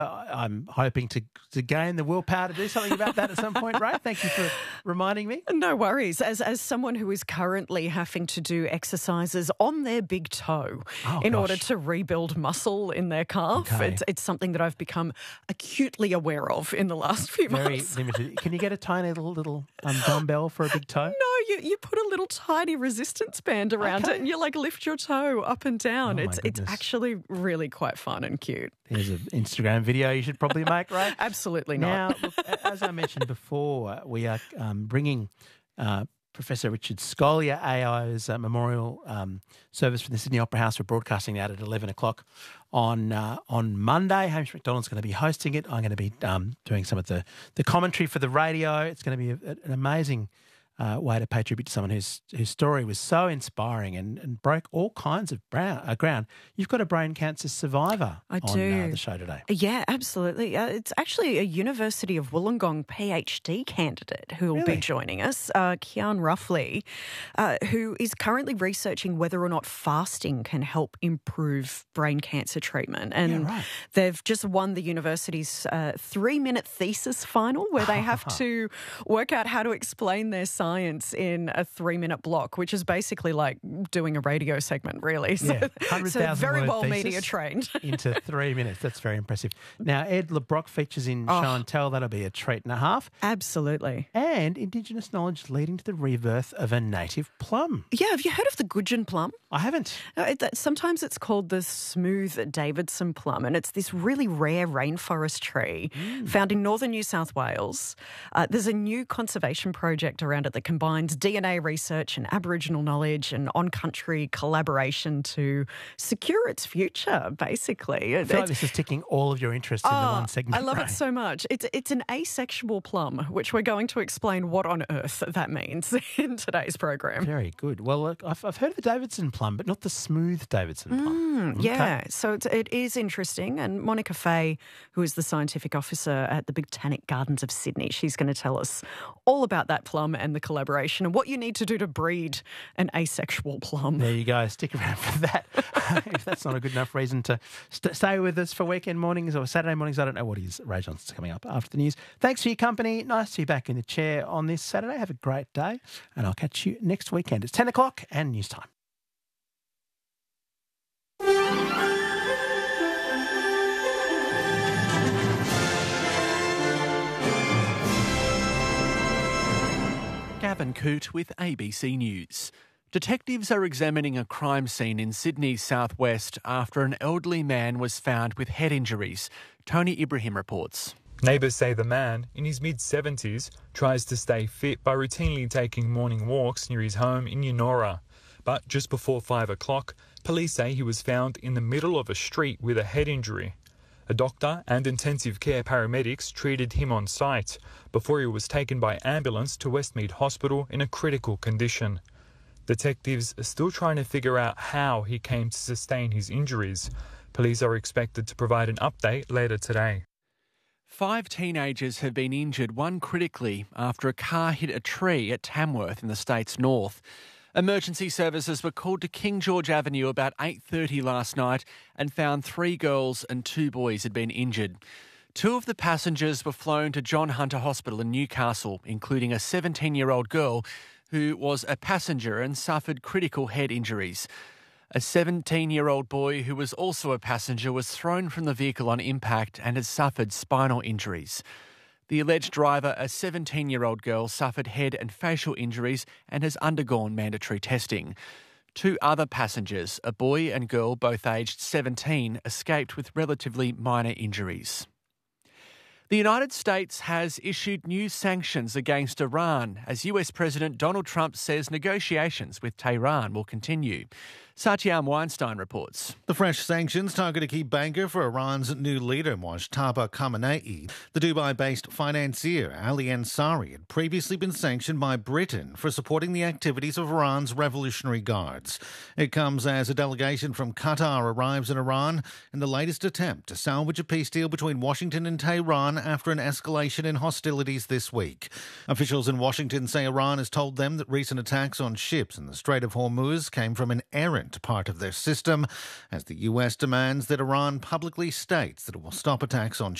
I'm hoping to gain the willpower to do something about that at some point, Ray. Thank you for reminding me. No worries. As someone who is currently having to do exercises on their big toe in order to rebuild muscle in their calf, it's something that I've become acutely aware of in the last few months. Very limited. Can you get a tiny little dumbbell for a big toe? No, you put a little tiny resistance band around it and you lift your toe up and down. It's actually really quite fun and cute. There's an Instagram video you should probably make, right? Absolutely not. Now, look, as I mentioned before, we are bringing Professor Richard Scolyer, AIO's memorial service from the Sydney Opera House. We're broadcasting out at 11 o'clock on Monday. Hamish McDonald's going to be hosting it. I'm going to be doing some of the commentary for the radio. It's going to be an amazing way to pay tribute to someone whose story was so inspiring and broke all kinds of ground. You've got a brain cancer survivor on the show today. Yeah, absolutely. It's actually a University of Wollongong PhD candidate who will be joining us, Kian Ruffley, who is currently researching whether or not fasting can help improve brain cancer treatment. And they've just won the university's 3-minute thesis final where they have to work out how to explain their science in a 3-minute block, which is basically like doing a radio segment, really. So, 100,000 very well thesis media trained. into 3 minutes. That's very impressive. Now, Ed LeBrock features in Show and Tell. That'll be a treat and a half. Absolutely. And Indigenous knowledge leading to the rebirth of a native plum. Yeah, have you heard of the Gudgeon plum? I haven't. Sometimes it's called the smooth Davidson plum, and it's this really rare rainforest tree found in northern New South Wales. There's a new conservation project around it that combines DNA research and Aboriginal knowledge and on-country collaboration to secure its future, basically. I feel like this is ticking all of your interests in the one segment. I love it so much. It's an asexual plum, which we're going to explain what on earth that means in today's program. Very good. Well, look, I've heard of the Davidson plum, but not the smooth Davidson plum. Yeah, so it is interesting. And Monica Fay, who is the scientific officer at the Botanic Gardens of Sydney, she's going to tell us all about that plum and the collaboration and what you need to do to breed an asexual plum. There you go. Stick around for that. If that's not a good enough reason to stay with us for weekend mornings or Saturday mornings, I don't know what is. Ray Johnson's coming up after the news. Thanks for your company. Nice to be back in the chair on this Saturday. Have a great day, and I'll catch you next weekend. It's 10 o'clock and news time. Gavin Coote with ABC News. Detectives are examining a crime scene in Sydney's southwest after an elderly man was found with head injuries. Tony Ibrahim reports. Neighbours say the man, in his mid-70s, tries to stay fit by routinely taking morning walks near his home in Eunora. But just before 5 o'clock, police say he was found in the middle of a street with a head injury. A doctor and intensive care paramedics treated him on site before he was taken by ambulance to Westmead Hospital in a critical condition. Detectives are still trying to figure out how he came to sustain his injuries. Police are expected to provide an update later today. 5 teenagers have been injured, one critically, after a car hit a tree at Tamworth in the state's north. Emergency services were called to King George Avenue about 8:30 last night and found 3 girls and 2 boys had been injured. 2 of the passengers were flown to John Hunter Hospital in Newcastle, including a 17-year-old girl who was a passenger and suffered critical head injuries. A 17-year-old boy who was also a passenger was thrown from the vehicle on impact and has suffered spinal injuries. The alleged driver, a 17-year-old girl, suffered head and facial injuries and has undergone mandatory testing. 2 other passengers, a boy and girl both aged 17, escaped with relatively minor injuries. The United States has issued new sanctions against Iran as US President Donald Trump says negotiations with Tehran will continue. Satyam Weinstein reports. The fresh sanctions target a key banker for Iran's new leader, Mojtaba Khamenei. The Dubai-based financier Ali Ansari had previously been sanctioned by Britain for supporting the activities of Iran's Revolutionary Guards. It comes as a delegation from Qatar arrives in Iran in the latest attempt to salvage a peace deal between Washington and Tehran after an escalation in hostilities this week. Officials in Washington say Iran has told them that recent attacks on ships in the Strait of Hormuz came from an errant deterrent part of their system, as the US demands that Iran publicly states that it will stop attacks on